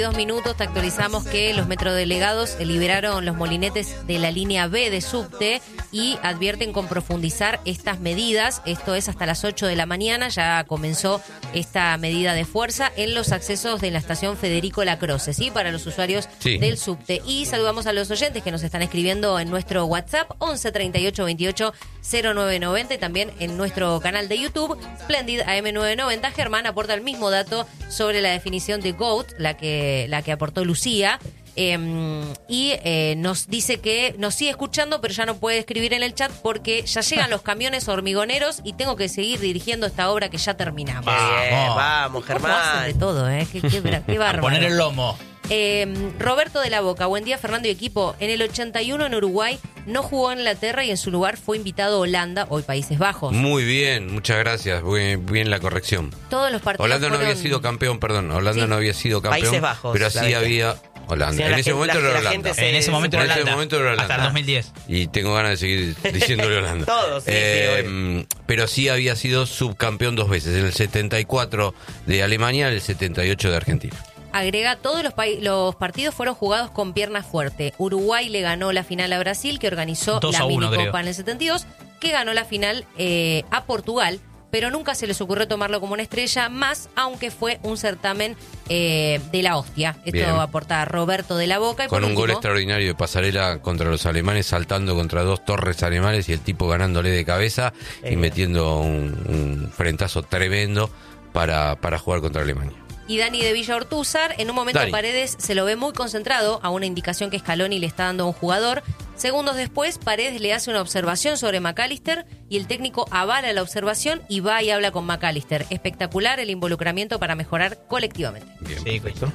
2 minutos te actualizamos que los metrodelegados liberaron los molinetes de la línea B de subte y advierten con profundizar estas medidas. Esto es hasta las 8 de la mañana, ya comenzó esta medida de fuerza en los accesos de la estación Federico Lacroze, ¿sí? Para los usuarios del subte. Y saludamos a los oyentes que nos están escribiendo en nuestro WhatsApp 11 38 28 0990 y también en nuestro canal de YouTube Splendid AM990. Germán aporta el mismo dato sobre la definición de GOAT, la que aportó Lucía, y nos dice que nos sigue escuchando, pero ya no puede escribir en el chat porque ya llegan los camiones hormigoneros y tengo que seguir dirigiendo esta obra que ya terminamos. Vamos, Germán. ¿Cómo hacen de todo, qué bárbaro. Poner el lomo. Roberto de la Boca, buen día Fernando y equipo. En el 81 en Uruguay no jugó en Inglaterra y en su lugar fue invitado Holanda, hoy Países Bajos. Muy bien, muchas gracias, bien la corrección. Todos los partidos Holanda no fueron... había sido campeón, Holanda no había sido campeón. Países Bajos. Pero sí había Holanda. En ese momento era Holanda. En ese momento era Holanda. Hasta el 2010. Y tengo ganas de seguir diciéndole Holanda. Todos, pero sí había sido subcampeón 2 veces, en el 74 de Alemania, en el 78 de Argentina. Agrega, todos los partidos fueron jugados con pierna fuerte. Uruguay le ganó la final a Brasil, que organizó la minicopa en el 72, que ganó la final a Portugal, pero nunca se les ocurrió tomarlo como una estrella más, aunque fue un certamen de la hostia. Esto Bien. Aporta Roberto de la Boca. Y con un último, gol extraordinario de Pasarela contra los alemanes, saltando contra 2 torres alemanes y el tipo ganándole de cabeza y metiendo un frentazo tremendo para jugar contra Alemania. Y Dani de Villa Ortúzar, en un momento Paredes se lo ve muy concentrado a una indicación que Scaloni le está dando a un jugador. Segundos después, Paredes le hace una observación sobre McAllister y el técnico avala la observación y va y habla con McAllister. Espectacular el involucramiento para mejorar colectivamente. Bien, sí, perfecto.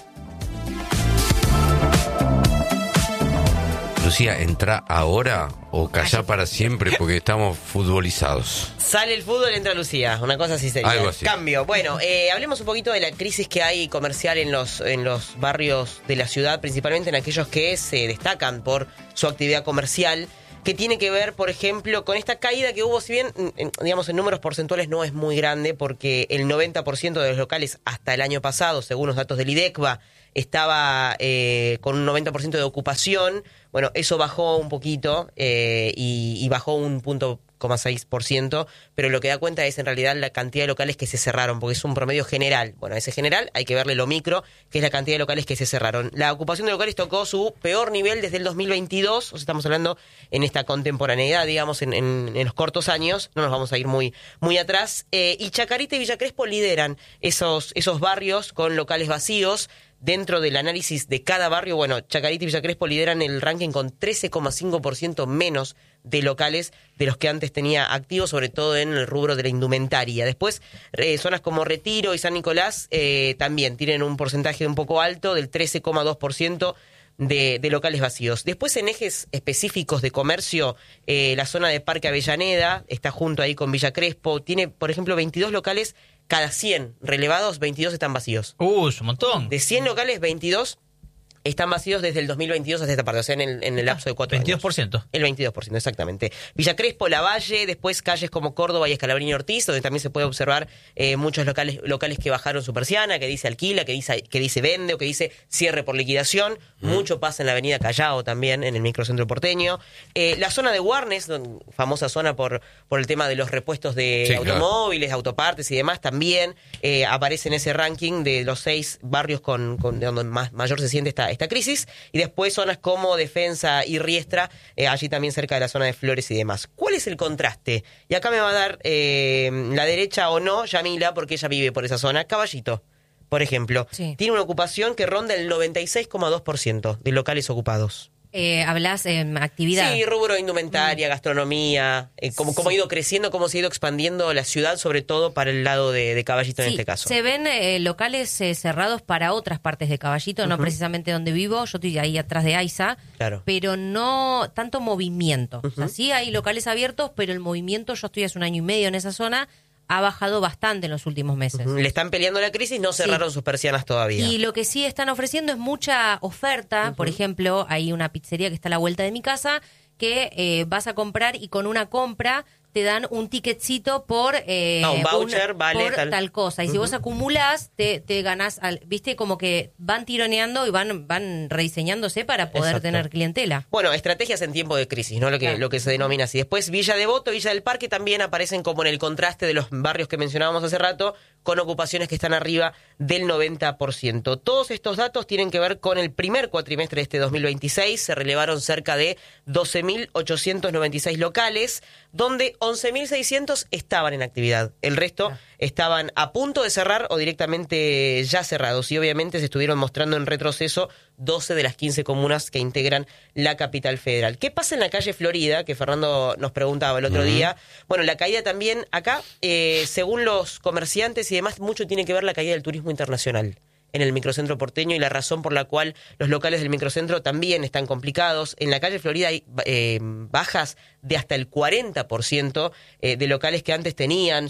Lucía, ¿entra ahora o callá para siempre porque estamos futbolizados? Sale el fútbol, entra Lucía. Una cosa así sería. Algo así. Cambio. Bueno, hablemos un poquito de la crisis que hay comercial en los barrios de la ciudad, principalmente en aquellos que se destacan por su actividad comercial, que tiene que ver, por ejemplo, con esta caída que hubo, si bien, digamos, en números porcentuales no es muy grande, porque el 90% de los locales hasta el año pasado, según los datos del IDECBA, estaba con un 90% de ocupación. Bueno, eso bajó un poquito y bajó un 0.6%, pero lo que da cuenta es en realidad la cantidad de locales que se cerraron, porque es un promedio general. Bueno, a ese general hay que verle lo micro, que es la cantidad de locales que se cerraron. La ocupación de locales tocó su peor nivel desde el 2022, o sea, estamos hablando en esta contemporaneidad, digamos, en los cortos años, no nos vamos a ir muy atrás. Y Chacarita y Villa Crespo lideran esos barrios con locales vacíos. Dentro del análisis de cada barrio, bueno, Chacarita y Villa Crespo lideran el ranking con 13,5% menos de locales de los que antes tenía activos, sobre todo en el rubro de la indumentaria. Después, zonas como Retiro y San Nicolás también tienen un porcentaje un poco alto, del 13,2% de locales vacíos. Después, en ejes específicos de comercio, la zona de Parque Avellaneda está junto ahí con Villa Crespo. Tiene, por ejemplo, 22 locales. Cada 100 relevados, 22 están vacíos. Es un montón. De 100 locales, 22 están vacíos desde el 2022 hasta esta parte, o sea, en el lapso de 4 años. 22%. El 22%, exactamente. Villa Crespo, Lavalle, después calles como Córdoba y Escalabrini Ortiz, donde también se puede observar muchos locales que bajaron su persiana, que dice alquila, que dice vende o que dice cierre por liquidación. Mucho pasa en la avenida Callao también, en el microcentro porteño. La zona de Warnes, famosa zona por el tema de los repuestos de automóviles, autopartes y demás, también aparece en ese ranking de los 6 barrios con de donde mayor se siente esta crisis. Y después zonas como Defensa y Riestra, allí también cerca de la zona de Flores y demás. ¿Cuál es el contraste? Y acá me va a dar la derecha o no, Yamila, porque ella vive por esa zona. Caballito, por ejemplo, tiene una ocupación que ronda el 96,2% de locales ocupados. ¿Hablas en actividad? Sí, rubro indumentaria, gastronomía, cómo ha ido creciendo, cómo se ha ido expandiendo la ciudad, sobre todo para el lado de Caballito en este caso. Se ven locales cerrados para otras partes de Caballito, no precisamente donde vivo, yo estoy ahí atrás de Aiza, pero no tanto movimiento. O sea, sí hay locales abiertos, pero el movimiento, yo estoy hace 1 año y medio en esa zona, ha bajado bastante en los últimos meses. Le están peleando la crisis, no cerraron sus persianas todavía. Y lo que sí están ofreciendo es mucha oferta. Por ejemplo, hay una pizzería que está a la vuelta de mi casa que vas a comprar y con una compra te dan un ticketcito por un voucher, vale, por tal cosa. Y si vos acumulás, te ganás, viste, como que van tironeando y van rediseñándose para poder tener clientela. Bueno, estrategias en tiempo de crisis, ¿no? Lo que se denomina así. Después Villa Devoto, Villa del Parque también aparecen como en el contraste de los barrios que mencionábamos hace rato, con ocupaciones que están arriba del 90%. Todos estos datos tienen que ver con el primer cuatrimestre de este 2026. Se relevaron cerca de 12.896 locales, donde 11.600 estaban en actividad. El resto estaban a punto de cerrar o directamente ya cerrados. Y obviamente se estuvieron mostrando en retroceso 12 de las 15 comunas que integran la capital federal. ¿Qué pasa en la calle Florida? Que Fernando nos preguntaba el otro día. Bueno, la caída también acá, según los comerciantes y demás, mucho tiene que ver la caída del turismo internacional en el microcentro porteño y la razón por la cual los locales del microcentro también están complicados. En la calle Florida hay bajas de hasta el 40% de locales que antes tenían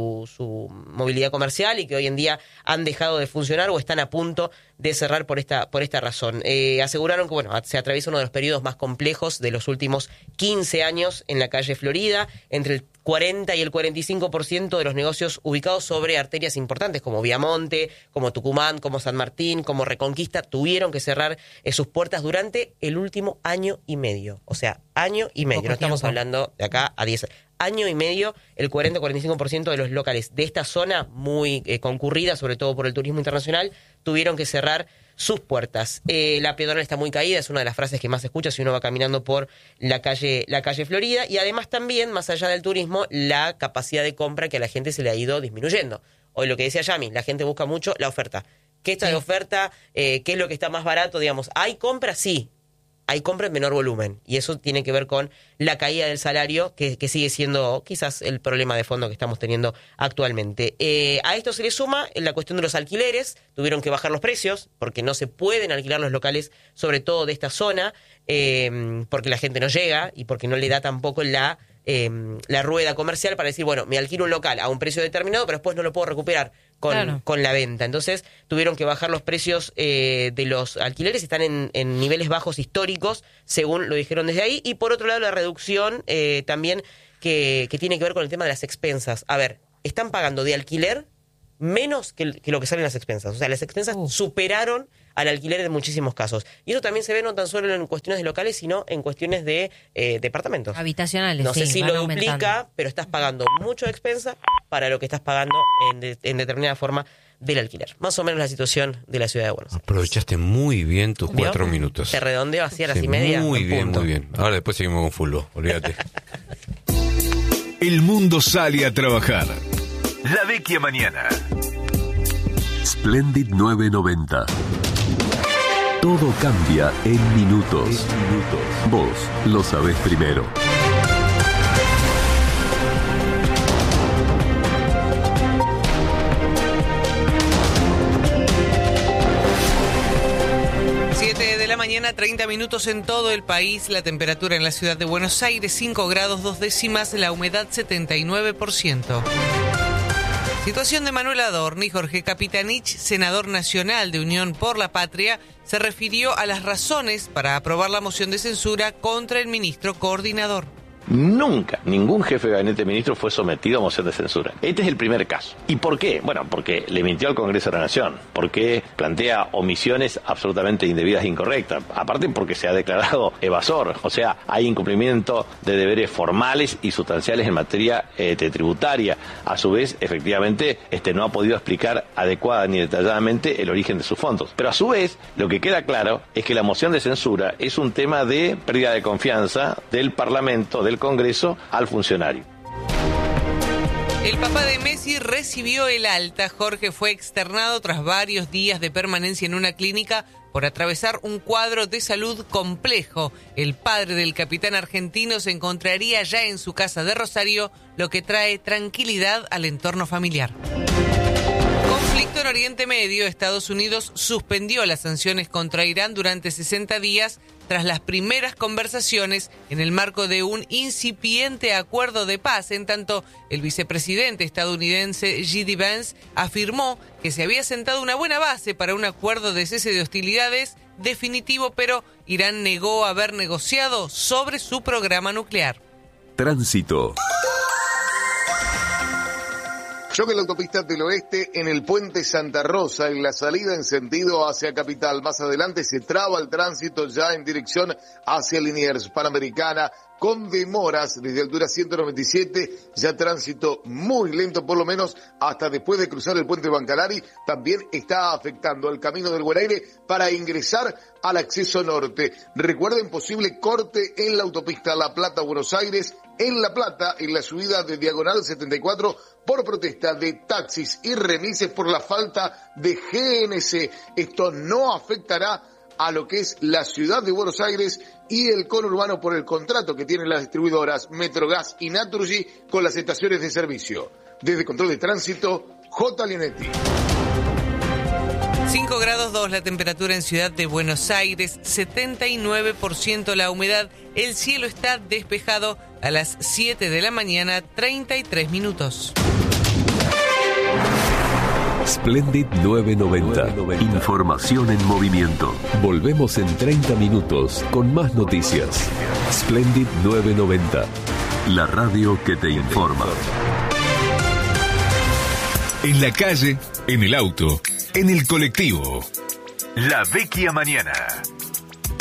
su movilidad comercial y que hoy en día han dejado de funcionar o están a punto de cerrar por esta razón. Aseguraron que se atraviesa uno de los periodos más complejos de los últimos 15 años en la calle Florida, entre el 40 y el 45% de los negocios ubicados sobre arterias importantes como Viamonte, como Tucumán, como San Martín, como Reconquista, tuvieron que cerrar sus puertas durante el último año y medio. O sea, año y medio. No estamos hablando de acá a 10 año y medio, el 40-45% de los locales de esta zona, muy concurrida, sobre todo por el turismo internacional, tuvieron que cerrar sus puertas. La peatonal está muy caída, es una de las frases que más se escucha si uno va caminando por la calle Florida, y además también, más allá del turismo, la capacidad de compra que a la gente se le ha ido disminuyendo. Hoy lo que decía Yami, la gente busca mucho la oferta. ¿Qué está de oferta? ¿Qué es lo que está más barato? Digamos, ¿hay compra? Sí. Hay compra en menor volumen, y eso tiene que ver con la caída del salario, que sigue siendo quizás el problema de fondo que estamos teniendo actualmente. A esto se le suma la cuestión de los alquileres. Tuvieron que bajar los precios, porque no se pueden alquilar los locales, sobre todo de esta zona, porque la gente no llega y porque no le da tampoco la rueda comercial para decir, bueno, me alquilo un local a un precio determinado, pero después no lo puedo recuperar con la venta. Entonces tuvieron que bajar los precios de los alquileres, están en niveles bajos históricos, según lo dijeron desde ahí. Y por otro lado, la reducción también que tiene que ver con el tema de las expensas. A ver, están pagando de alquiler menos que lo que salen las expensas. O sea, las expensas superaron al alquiler en muchísimos casos. Y eso también se ve no tan solo en cuestiones de locales, sino en cuestiones de departamentos. Habitacionales. No sé si lo duplica, pero estás pagando mucho de expensa para lo que estás pagando en determinada forma del alquiler. Más o menos la situación de la ciudad de Buenos Aires. Aprovechaste muy bien tus 4 minutos. Te redondeo así a las y media. Muy bien, muy bien. Ahora después seguimos con fútbol, olvídate. El mundo sale a trabajar. La Vecchia Mañana. Splendid 990. Todo cambia en minutos. Vos lo sabés primero. Mañana, 30 minutos en todo el país. La temperatura en la ciudad de Buenos Aires, 5 grados 2 décimas, la humedad 79%. Situación de Manuel Adorni. Jorge Capitanich, senador nacional de Unión por la Patria, se refirió a las razones para aprobar la moción de censura contra el ministro coordinador. Nunca ningún jefe de gabinete de ministros fue sometido a moción de censura. Este es el primer caso. ¿Y por qué? Bueno, porque le mintió al Congreso de la Nación, porque plantea omisiones absolutamente indebidas e incorrectas, aparte porque se ha declarado evasor, o sea, hay incumplimiento de deberes formales y sustanciales en materia tributaria. A su vez, efectivamente, no ha podido explicar adecuada ni detalladamente el origen de sus fondos. Pero a su vez, lo que queda claro es que la moción de censura es un tema de pérdida de confianza del Parlamento, del Congreso, al funcionario. El papá de Messi recibió el alta. Jorge fue externado tras varios días de permanencia en una clínica por atravesar un cuadro de salud complejo. El padre del capitán argentino se encontraría ya en su casa de Rosario, lo que trae tranquilidad al entorno familiar. Conflicto en Oriente Medio. Estados Unidos suspendió las sanciones contra Irán durante 60 días tras las primeras conversaciones en el marco de un incipiente acuerdo de paz. En tanto, el vicepresidente estadounidense J.D. Vance afirmó que se había sentado una buena base para un acuerdo de cese de hostilidades definitivo, pero Irán negó haber negociado sobre su programa nuclear. Tránsito. Choque en la autopista del oeste en el puente Santa Rosa, en la salida en sentido hacia Capital. Más adelante se traba el tránsito ya en dirección hacia Liniers, Panamericana, con demoras desde altura 197, ya tránsito muy lento, por lo menos hasta después de cruzar el puente Bancalari. También está afectando el camino del Guaraire para ingresar al acceso norte. Recuerden, posible corte en la autopista La Plata-Buenos Aires, en La Plata, en la subida de Diagonal 74, por protesta de taxis y remises por la falta de GNC. Esto no afectará a lo que es la ciudad de Buenos Aires y el conurbano por el contrato que tienen las distribuidoras Metrogas y Naturgy con las estaciones de servicio. Desde Control de Tránsito, J. Linetti. 5 grados 2 la temperatura en Ciudad de Buenos Aires, 79% la humedad, el cielo está despejado a las 7 de la mañana, 33 minutos. Splendid 990. Información en movimiento. Volvemos en 30 minutos con más noticias. Splendid 990. La radio que te informa. En la calle, en el auto, en el colectivo. La Vecchia Mañana.